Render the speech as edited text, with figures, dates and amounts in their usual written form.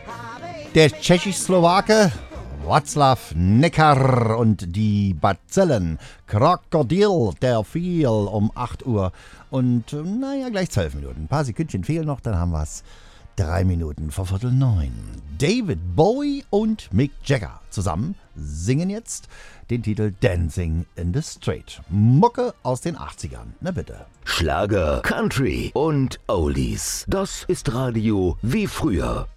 Der Tschechisch-Slowake Václav Necker und die Bazillen. Krokodil, der fiel um 8 Uhr. Und gleich 12 Minuten. Ein paar Sekündchen fehlen noch, dann haben wir es. 3 Minuten vor 8:45. David Bowie und Mick Jagger zusammen singen jetzt den Titel Dancing in the Street. Mucke aus den 80ern. Na bitte. Schlager, Country und Oldies. Das ist Radio wie früher.